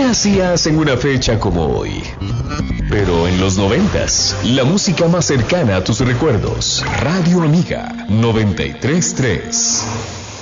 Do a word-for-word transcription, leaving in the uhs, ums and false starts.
¿Qué hacías en una fecha como hoy? Pero en los noventas, la música más cercana a tus recuerdos. Radio Amiga noventa y tres punto tres.